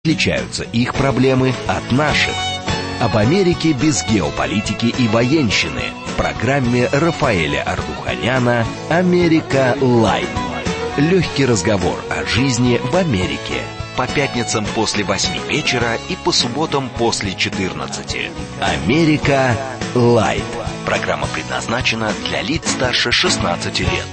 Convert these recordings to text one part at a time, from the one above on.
Отличаются их проблемы от наших? Об Америке без геополитики и военщины в программе Рафаэля Ардуханяна «Америка Лайт». Легкий разговор о жизни в Америке. По пятницам после 8 вечера и по субботам после 14. «Америка Лайт». Программа предназначена для лиц старше 16 лет.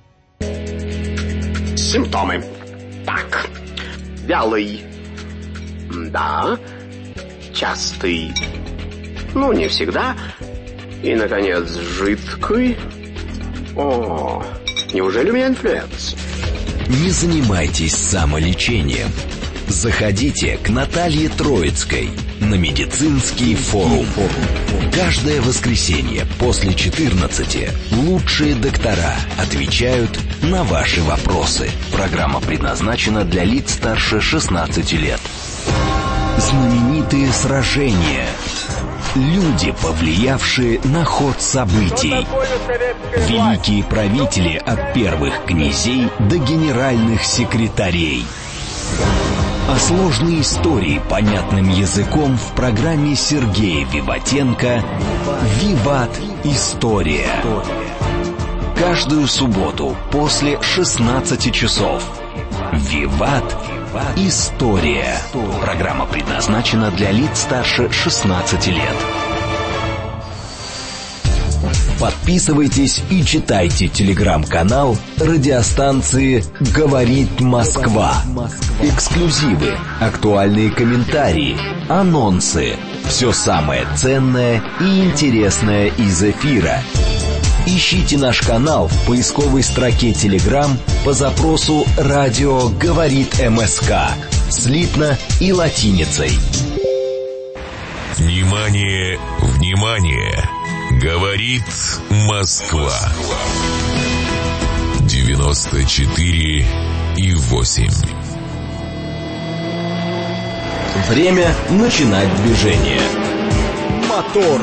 Симптомы. Так. Вялый. Да. Частый. Ну, не всегда. И, наконец, жидкий. О, неужели у меня инфлюенс? Не занимайтесь самолечением. Заходите к Наталье Троицкой на медицинский форум. Каждое воскресенье после 14 лучшие доктора отвечают на ваши вопросы. Программа предназначена для лиц старше 16 лет. Знаменитые сражения. Люди, повлиявшие на ход событий. Великие правители от первых князей до генеральных секретарей. А сложные истории понятным языком в программе Сергея Виватенко «Виват. История». Каждую субботу после 16 часов. «Виват. История». Программа предназначена для лиц старше 16 лет. Подписывайтесь и читайте телеграм-канал радиостанции «Говорит Москва». Эксклюзивы, актуальные комментарии, анонсы. Все самое ценное и интересное из эфира. Ищите наш канал в поисковой строке Telegram по запросу «Радио говорит МСК» слитно и латиницей. Внимание, внимание! Говорит Москва. 94,8. Время начинать движение. Мотор.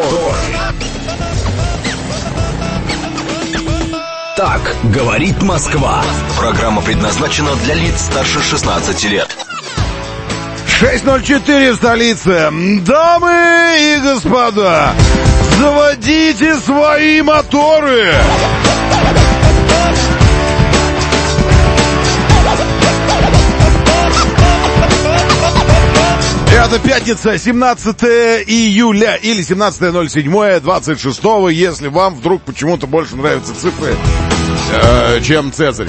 Так говорит Москва. Программа предназначена для лиц старше 16 лет. 6:04 в столице. Дамы и господа, заводите свои моторы. Это пятница, 17 июля или 17.07.26, если вам вдруг почему-то больше нравятся цифры, чем Цезарь.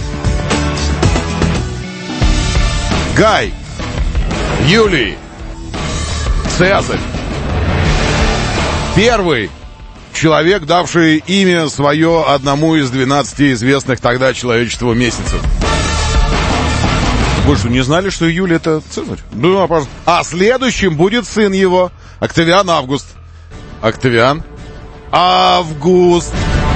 Гай, Юлий, Цезарь. Первый человек, давший имя свое одному из 12 известных тогда человечеству месяцев. Вы что, не знали, что июль это Цезарь? Да, пожалуйста. А следующим будет сын его, Октавиан Август. Октавиан Август.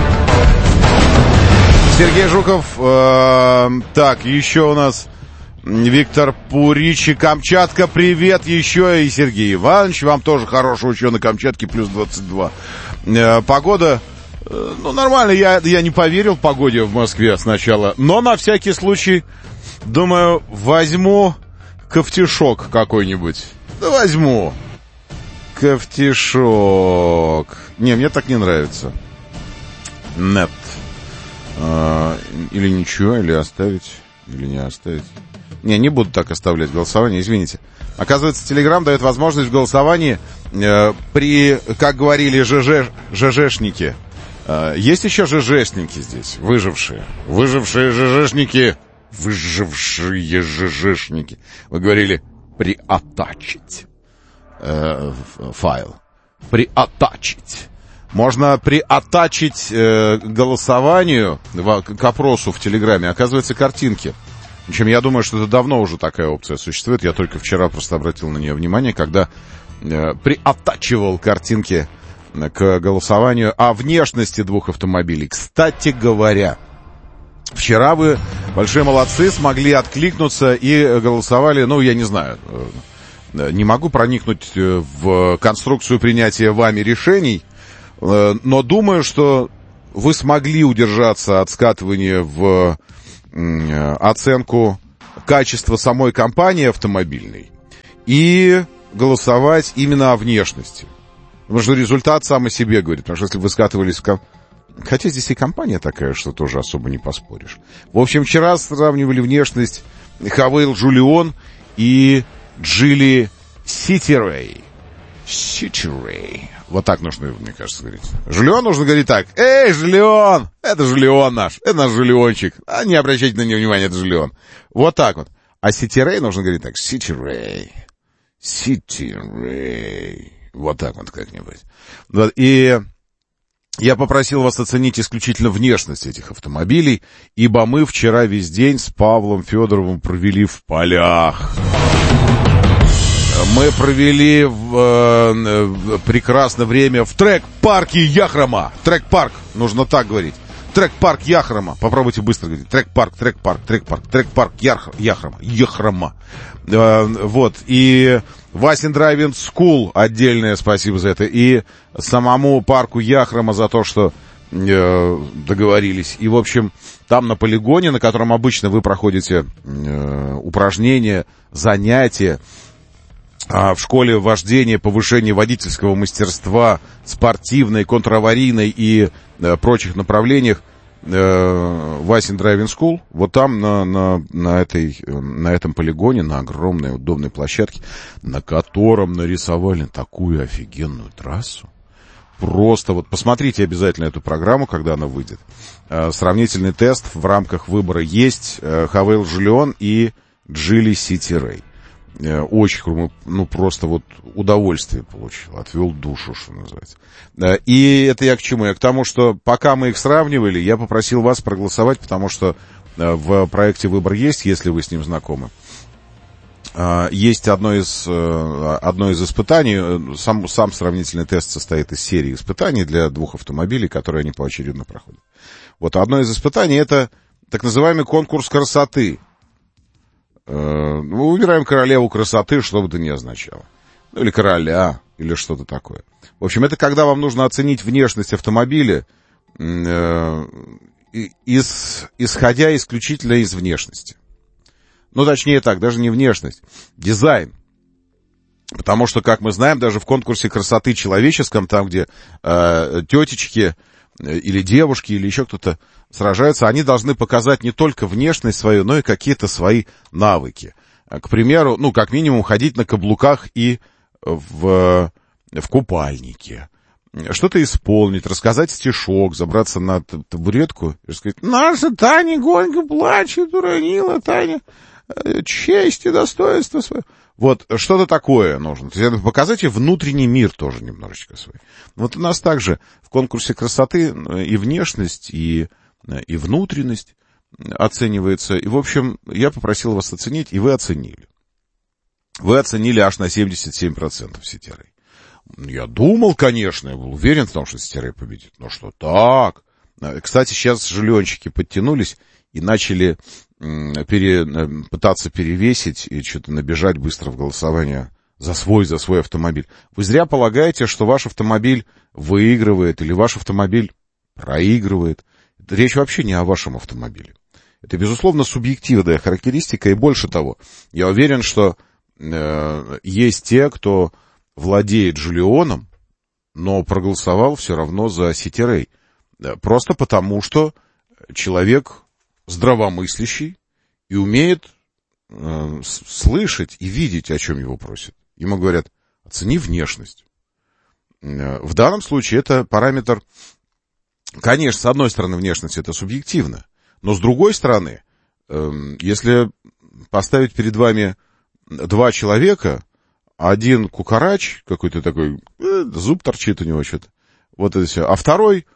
Сергей Жуков. Так, еще у нас Виктор Пуричи, Камчатка, привет еще. И Сергей Иванович, вам тоже хорошего ученого на Камчатке, плюс 22. Погода, ну, нормально, я не поверил погоде в Москве сначала, но на всякий случай, думаю, возьму кофтишок какой-нибудь. Да возьму кофтишок. Не, мне так не нравится. Нет. Или ничего, или оставить, или не оставить. Не буду так оставлять голосование, извините. Оказывается, Телеграм дает возможность в голосовании при, как говорили ЖЖшники. Есть еще ЖЖшники здесь, выжившие ЖЖшники. Выжившие ЖЖшники. Вы говорили приатачить файл. Приатачить. Можно приатачить голосованию к опросу в Телеграме. Оказывается, картинки. Причем я думаю, что это давно уже такая опция существует. Я только вчера просто обратил на нее внимание, когда приатачивал картинки к голосованию о внешности двух автомобилей. Кстати говоря, вчера вы, большие молодцы, смогли откликнуться и голосовали, ну, я не знаю, не могу проникнуть в конструкцию принятия вами решений, но думаю, что вы смогли удержаться от скатывания в оценку качества самой компании автомобильной и голосовать именно о внешности. Потому что результат сам о себе говорит. Потому что если вы скатывались в... Хотя здесь и компания такая, что тоже особо не поспоришь. В общем, вчера сравнивали внешность Хавейл Жюлион и Джилли Ситирей. Ситирей. Вот так нужно, мне кажется, говорить. Жюлион нужно говорить так. Эй, Жюлион! Это Жюлион наш. Это наш Жюлиончик. А не обращайте на него внимания, это Жюлион. Вот так вот. А Ситирей нужно говорить так. Ситирей. Ситирей. Вот так вот как-нибудь. Вот. И я попросил вас оценить исключительно внешность этих автомобилей, ибо мы вчера весь день с Павлом Федоровым провели в полях. Мы провели прекрасное время в трек-парке Яхрома. Трек-парк, нужно так говорить. Трек-парк Яхрома. Попробуйте быстро говорить. Трек-парк Яхрома. Вот. И Васин Драйвинг Скул отдельное спасибо за это. И самому парку Яхрома за то, что договорились. И, в общем, там на полигоне, на котором обычно вы проходите упражнения, занятия, в школе вождения, повышения водительского мастерства, спортивной, контраварийной и прочих направлениях, Васин Драйвинг Скул, вот там на этом полигоне, на огромной удобной площадке, на котором нарисовали такую офигенную трассу. Просто вот посмотрите обязательно эту программу, когда она выйдет. Сравнительный тест в рамках выбора есть. Хавейл Жюлион и Джилли Ситирей. Очень, просто вот удовольствие получил, отвел душу, что называется. И это я к чему? Я к тому, что пока мы их сравнивали, я попросил вас проголосовать, потому что в проекте «Выбор есть», если вы с ним знакомы. Есть одно из испытаний, сам сравнительный тест состоит из серии испытаний для двух автомобилей, которые они поочередно проходят. Вот одно из испытаний — это так называемый конкурс красоты. Мы выбираем королеву красоты, что бы это ни означало. Ну, или короля, или что-то такое. В общем, это когда вам нужно оценить внешность автомобиля, исходя исключительно из внешности. Ну, точнее так, даже не внешность, дизайн. Потому что, как мы знаем, даже в конкурсе красоты человеческом, там, где тетечки или девушки, или еще кто-то сражаются, они должны показать не только внешность свою, но и какие-то свои навыки. К примеру, как минимум, ходить на каблуках и в купальнике. Что-то исполнить, рассказать стишок, забраться на табуретку и сказать: «Наша Таня горько плачет, уронила Таня честь и достоинство свое». Вот, что-то такое нужно. То есть, показать и внутренний мир тоже немножечко свой. Вот у нас также в конкурсе красоты и внешность, и внутренность оценивается. И, в общем, я попросил вас оценить, и вы оценили. Вы оценили аж на 77% Ситирей. Я думал, конечно, я был уверен в том, что Ситирей победит. Но что так? Кстати, сейчас жильончики подтянулись и начали пытаться перевесить и что-то набежать быстро в голосование за свой автомобиль. Вы зря полагаете, что ваш автомобиль выигрывает или ваш автомобиль проигрывает. Речь вообще не о вашем автомобиле. Это, безусловно, субъективная характеристика, и больше того, я уверен, что есть те, кто владеет Жюлионом, но проголосовал все равно за Ситирей. Просто потому, что человек здравомыслящий и умеет слышать и видеть, о чем его просят. Ему говорят: оцени внешность. В данном случае это параметр, конечно, с одной стороны, внешность это субъективно, но с другой стороны, если поставить перед вами два человека, один кукарач, какой-то такой, зуб торчит у него что-то, вот это все, а второй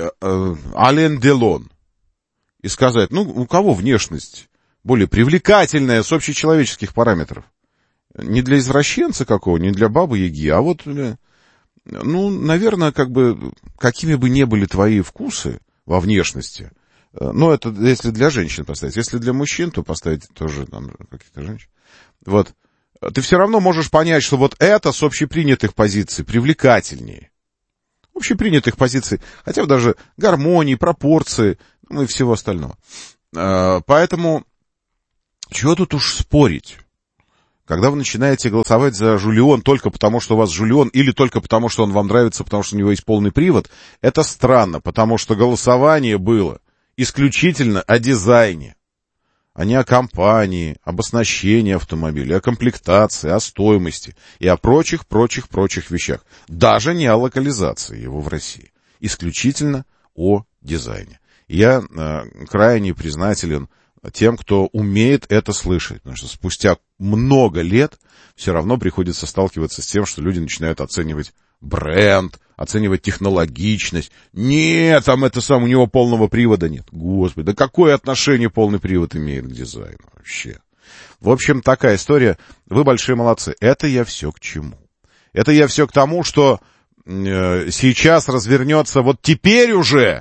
Ален Делон, и сказать: у кого внешность более привлекательная с общечеловеческих параметров? Не для извращенца какого, не для бабы-яги, а вот, наверное, какими бы ни были твои вкусы во внешности, это если для женщин поставить, если для мужчин, то поставить тоже там каких-то женщин, вот, ты все равно можешь понять, что вот это с общепринятых позиций привлекательнее. Общепринятых позиций, хотя бы даже гармонии, пропорции, и всего остального. Поэтому, чего тут уж спорить? Когда вы начинаете голосовать за Жулион только потому, что у вас Жулион, или только потому, что он вам нравится, потому что у него есть полный привод, это странно, потому что голосование было исключительно о дизайне, а не о компании, об оснащении автомобиля, о комплектации, о стоимости и о прочих вещах. Даже не о локализации его в России. Исключительно о дизайне. Я крайне признателен тем, кто умеет это слышать, потому что спустя много лет все равно приходится сталкиваться с тем, что люди начинают оценивать бренд, оценивать технологичность. Нет, там у него полного привода нет. Господи, да какое отношение полный привод имеет к дизайну вообще? В общем, такая история. Вы большие молодцы. Это я все к чему? Это я все к тому, что сейчас развернется вот теперь уже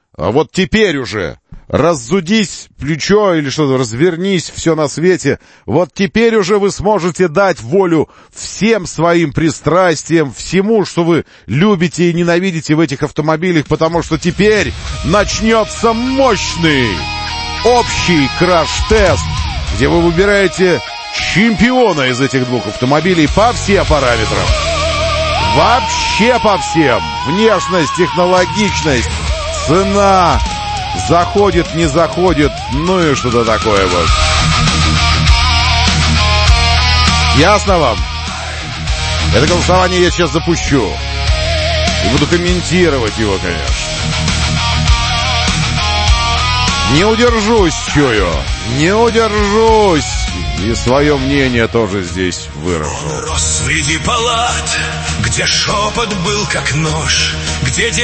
раззудись плечо или что-то, развернись, все на свете. Вот теперь уже вы сможете дать волю всем своим пристрастиям, всему, что вы любите и ненавидите в этих автомобилях, потому что теперь начнется мощный общий краш-тест, где вы выбираете чемпиона из этих двух автомобилей по всем параметрам. Вообще по всем. Внешность, технологичность, цена, заходит, не заходит, ну и что-то такое вот. Ясно вам? Это голосование я сейчас запущу. И буду комментировать его, конечно. Не удержусь, чую. Не удержусь. И свое мнение тоже здесь выражу. Он рос среди палат, где шепот был как нож, где